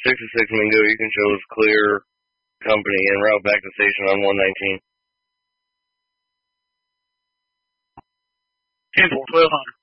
66 Mingo, you can show us clear company en route back to station on 119. 10-4, 1200.